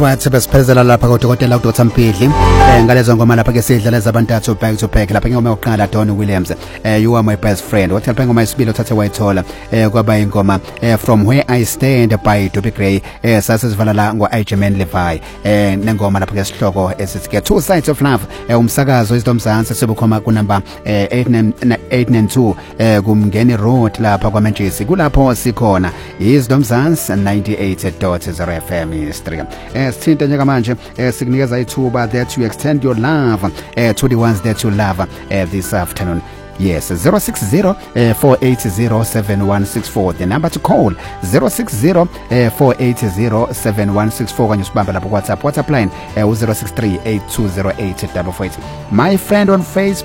Alright, besiphezela lapha kodokotela uDr Mpidli ngalezo ngoma lapha ke sidlala zabantathu back to back lapha ingoma yokuqala Don Williams you are my best friend wathi lapha ingoma yesibili uthathe wayithola kwaba ingoma from where I stand by Dobby Gray sasizivala la ngo Igeman Levi nengoma lapha ke sihloko esithi ke Two Sides of Love umsakazo isidomzansi sibukhoma ku number 892 kumngeni road lapha kwaManchester kulapho sikhona isidomzansi 98.0 FM history sithinta nje manje sikunikeza ithuba that you extend your love to the ones that you love this afternoon. Yes, 060-480-7164. The number to call 060-480-7164 kanye usibamba lapho WhatsApp line 063-8208-448. My friend on Facebook